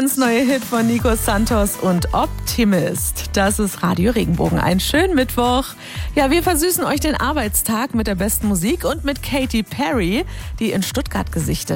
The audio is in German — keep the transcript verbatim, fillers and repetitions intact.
Das neue Hit von Nico Santos und Optimist. Das ist Radio Regenbogen. Einen schönen Mittwoch. Ja, wir versüßen euch den Arbeitstag mit der besten Musik und mit Katy Perry, die in Stuttgart gesichtet